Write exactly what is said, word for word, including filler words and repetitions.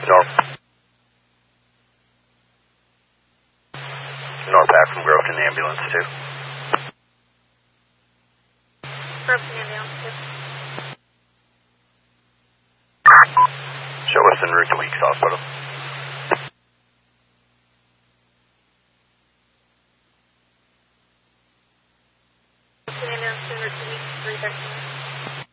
North. North back from Grove in the ambulance too. Grove in the ambulance too. Show us en route to Weeks Hospital. Grove in the ambulance en route to Weeks three thirteen.